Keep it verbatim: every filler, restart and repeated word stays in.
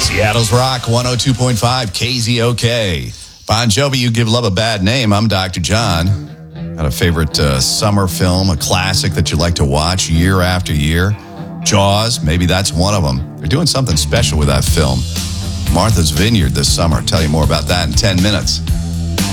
Seattle's Rock one oh two point five K Z O K. Bon Jovi, You Give Love a Bad Name. I'm Doctor John. Got a favorite uh, summer film, a classic that you like to watch year after year? Jaws, maybe that's one of them. They're doing something special with that film. Martha's Vineyard this summer. I'll tell you more about that in ten minutes.